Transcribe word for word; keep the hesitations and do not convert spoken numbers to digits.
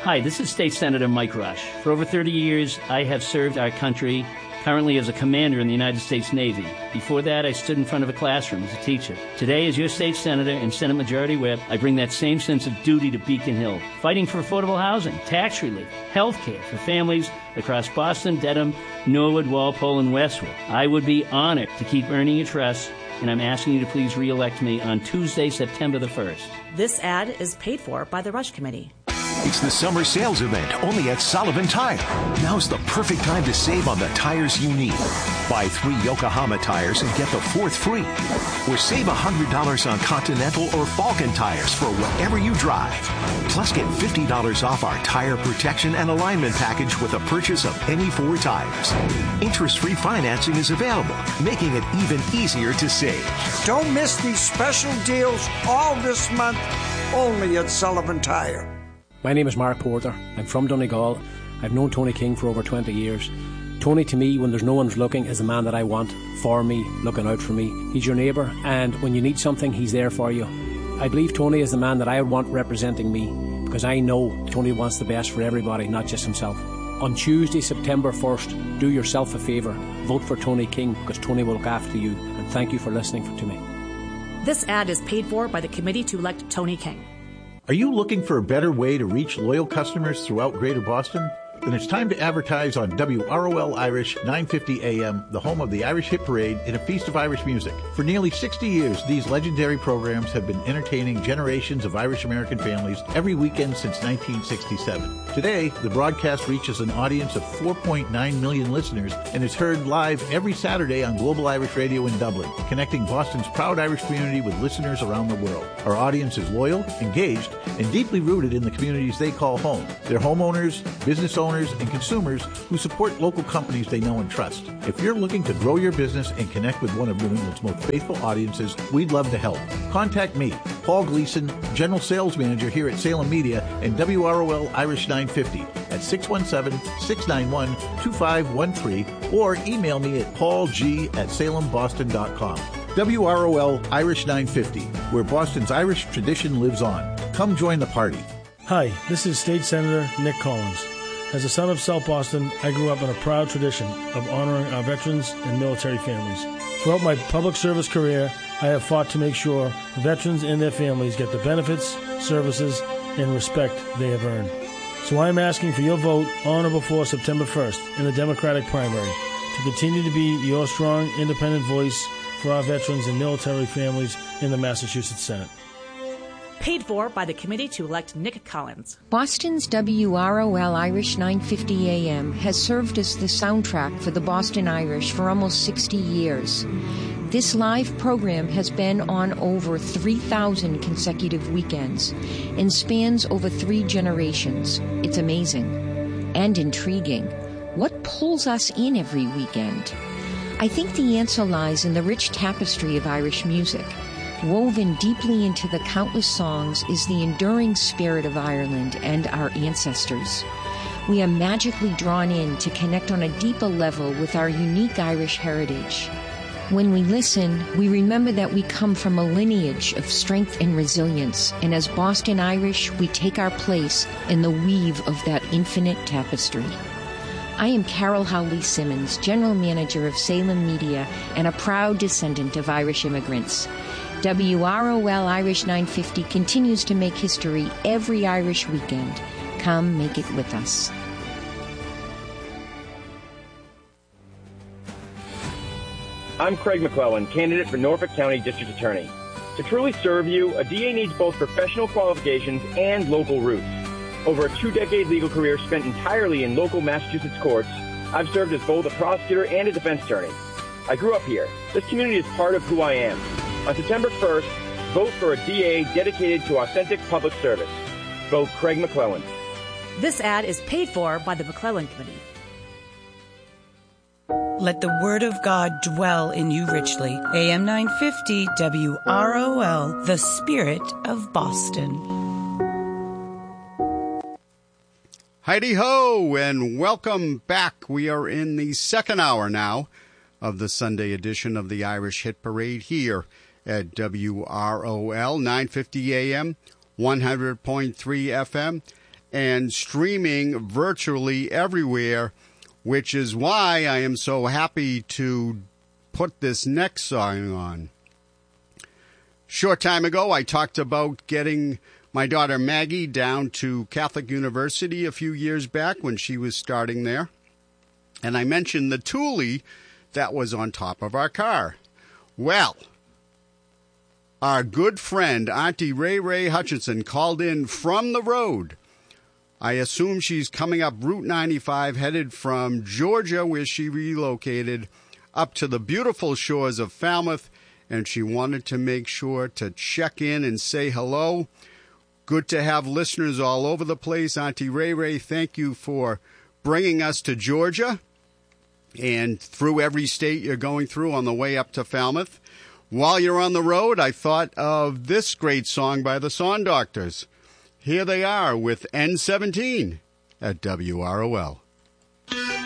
Hi, this is State Senator Mike Rush. For over thirty years, I have served our country, currently as a commander in the United States Navy. Before that, I stood in front of a classroom as a teacher. Today, as your state senator and Senate Majority Whip, I bring that same sense of duty to Beacon Hill, fighting for affordable housing, tax relief, health care for families across Boston, Dedham, Norwood, Walpole, and Westwood. I would be honored to keep earning your trust, and I'm asking you to please re-elect me on Tuesday, September the first. This ad is paid for by the Rush Committee. It's the summer sales event only at Sullivan Tire. Now's the perfect time to save on the tires you need. Buy three Yokohama tires and get the fourth free. Or save one hundred dollars on Continental or Falcon tires for whatever you drive. Plus get fifty dollars off our tire protection and alignment package with a purchase of any four tires. Interest-free financing is available, making it even easier to save. Don't miss these special deals all this month, only at Sullivan Tire. My name is Mark Porter. I'm from Donegal. I've known Tony King for over twenty years. Tony, to me, when there's no one's looking, is the man that I want for me, looking out for me. He's your neighbour, and when you need something, he's there for you. I believe Tony is the man that I would want representing me, because I know Tony wants the best for everybody, not just himself. On Tuesday, September first, do yourself a favour. Vote for Tony King, because Tony will look after you. And thank you for listening to me. This ad is paid for by the committee to elect Tony King. Are you looking for a better way to reach loyal customers throughout Greater Boston? Then it's time to advertise on W R O L Irish nine fifty A M, the home of the Irish Hit Parade and a feast of Irish music. For nearly sixty years, these legendary programs have been entertaining generations of Irish-American families every weekend since nineteen sixty-seven. Today, the broadcast reaches an audience of four point nine million listeners and is heard live every Saturday on Global Irish Radio in Dublin, connecting Boston's proud Irish community with listeners around the world. Our audience is loyal, engaged, and deeply rooted in the communities they call home. They're homeowners, business owners, and consumers who support local companies they know and trust. If you're looking to grow your business and connect with one of New England's most faithful audiences, we'd love to help. Contact me, Paul Gleason, General Sales Manager here at Salem Media and W R O L Irish nine fifty at six one seven, six nine one, two five one three or email me at paulg at salem boston dot com. W R O L Irish nine fifty, where Boston's Irish tradition lives on. Come join the party. Hi, this is State Senator Nick Collins. As a son of South Boston, I grew up in a proud tradition of honoring our veterans and military families. Throughout my public service career, I have fought to make sure veterans and their families get the benefits, services, and respect they have earned. So I am asking for your vote on or before September first in the Democratic primary to continue to be your strong, independent voice for our veterans and military families in the Massachusetts Senate. Paid for by the committee to elect Nick Collins. Boston's W R O L Irish nine fifty A M has served as the soundtrack for the Boston Irish for almost sixty years. This live program has been on over three thousand consecutive weekends and spans over three generations. It's amazing and intriguing. What pulls us in every weekend? I think the answer lies in the rich tapestry of Irish music. Woven deeply into the countless songs is the enduring spirit of Ireland and our ancestors. We are magically drawn in to connect on a deeper level with our unique Irish heritage. When we listen, we remember that we come from a lineage of strength and resilience, and as Boston Irish, we take our place in the weave of that infinite tapestry. I am Carol Howley Simmons, General Manager of Salem Media and a proud descendant of Irish immigrants. W R O L Irish nine fifty continues to make history every Irish weekend. Come make it with us. I'm Craig McClellan, candidate for Norfolk County District Attorney. To truly serve you, a D A needs both professional qualifications and local roots. Over a two-decade legal career spent entirely in local Massachusetts courts, I've served as both a prosecutor and a defense attorney. I grew up here. This community is part of who I am. On September first, vote for a D A dedicated to authentic public service. Vote Craig McClellan. This ad is paid for by the McClellan Committee. Let the word of God dwell in you richly. A M nine fifty W R O L, the spirit of Boston. Heidi-ho, and welcome back. We are in the second hour now of the Sunday edition of the Irish Hit Parade here at W R O L nine fifty A M, one hundred point three F M, and streaming virtually everywhere, which is why I am so happy to put this next song on. Short time ago, I talked about getting my daughter Maggie down to Catholic University a few years back when she was starting there. And I mentioned the Thule that was on top of our car. Well, our good friend, Auntie Ray Ray Hutchinson, called in from the road. I assume she's coming up Route ninety-five, headed from Georgia, where she relocated, up to the beautiful shores of Falmouth, and she wanted to make sure to check in and say hello. Good to have listeners all over the place. Auntie Ray Ray, thank you for bringing us to Georgia and through every state you're going through on the way up to Falmouth. While you're on the road, I thought of this great song by the Song Doctors. Here they are with N seventeen at W R O L.